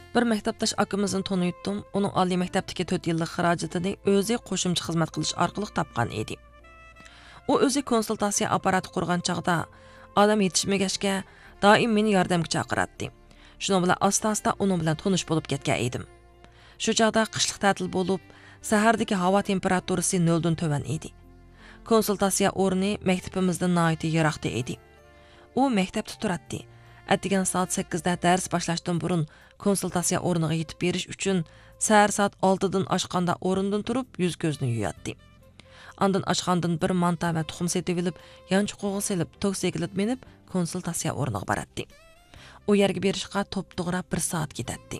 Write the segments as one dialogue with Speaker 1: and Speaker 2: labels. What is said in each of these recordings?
Speaker 1: Bir maktabdaş akamizni tanıytdim. Uning oliy maktabdagi 4 yillik xarajatini o'zi qo'shimcha xizmat qilish orqali topgan edi. U o'zi konsultatsiya apparati qurgan chaqda odam yetishmagachga doim meni yordamga chaqiratdi. Shuning bilan asta-asta uning bilan tanish bo'lib ketgan edim. Shu chaqda qishliq ta'til bo'lib, sahardagi havo temperaturasi 0 dan tovan edi. Konsultatsiya o'rni maktabimizdan nihoyat yiroqda edi. U maktabda turardi. Atigan soat 8 da dars boshlashdan burun konsultatsiya o'rniga yetib berish uchun sahar soat 6 dan oshqanda o'rindan turib yuz ko'zni yuyatdi. Ondan oshqandan bir manta va tuxum setib olib, yanchuqqa selib, toksikilat minib konsultatsiya o'rniga borardi. U yerga berishga to'p-to'g'ri 1 soat ketadi.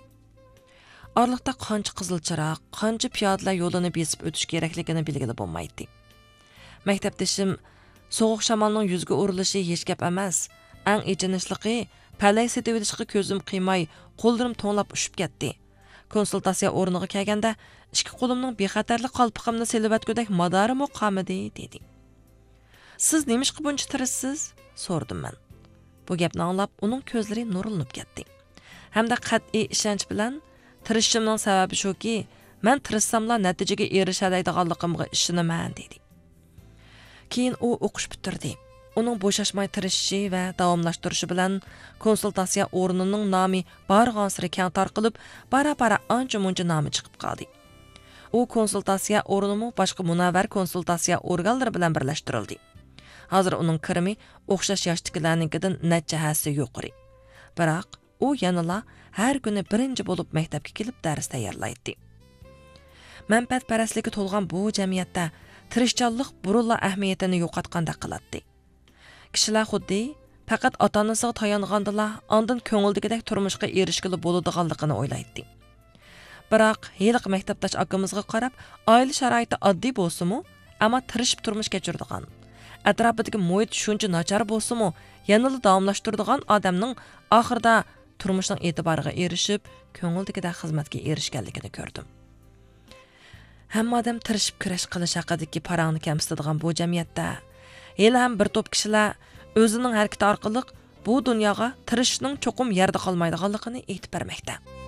Speaker 1: Orliqda qancha qizil chiroq, qancha piyodalar yo'lini besib o'tish kerakligini bilgili bo'lmaydi. Maktabdashim sovuq shamolning yuzga urilishi hech gap emas. Eng echinishliqi palay setib olishga ko'zim qiymay, qo'llarim to'nlab ushib ketdi. Konsultatsiya o'rniga kelganda ikki qo'limning bexatarlik qalpiqimni selbatgudak madorimi qamidi dedi. Siz nemishqa buncha tirishsiz? So'rdim men. Bu gapni anglab uning ko'zlari nurlanib ketdi. Hamda qat'iy ishonch bilan tirishimning sababi shuki, men tirishsamla natijaga erishadiganligimga ishonaman dedi. Keyin u o'qish bitirdi. Uning bo'shashmay tirishishi va davomlashtirishi bilan konsultatsiya o'rnining nomi barg'ansiri keng tarqalib, bara-bara ancha-muncha nomi chiqib qoldi. U konsultatsiya o'rnimi boshqa munavvar konsultatsiya organlari bilan birlashtirildi. Hozir uning kirimi o'xshash yoshdagilarnikidan necha hassa yuqori. Biroq u yanala har kuni birinchi bo'lib maktabga kelib dars tayyorlaydi. Manfaatparastligi to'lgan bu jamiyatda tirishchanlik burunla ahamiyatini yo'qotganda qiladi. Kishilar xuddi faqat ota-onasiga tayongandila ondan ko'ngildagidek turmushga erishgili bo'ladiganligini o'ylaydi. Biroq yiliq maktabdash akamizga qarab, oila sharoiti oddiy bo'lsa-mu, ammo tirishib turmush kechiradigan, atrofidagi muhit shuncha nachar bo'lsa-mu, yanada davomlashtiradigan odamning oxirida turmushning e'tiboriga erishib, ko'ngildagidek xizmatga erishganligini ko'rdim. Hamma odam tirishib kurash qilish haqidagi parangni kamsitadigan bu jamiyatda hali ham bir to'p kishilar o'zining harakati orqali bu dunyoga tirishning cho'qim yerda qolmaydiganligini aytib bermoqda.